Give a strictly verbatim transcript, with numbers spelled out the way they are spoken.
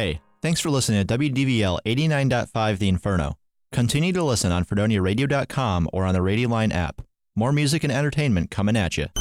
Hey, thanks for listening to W D V L eighty-nine point five The Inferno. Continue to listen on Fredonia Radio dot com or on the Radio Line app. More music and entertainment coming at you.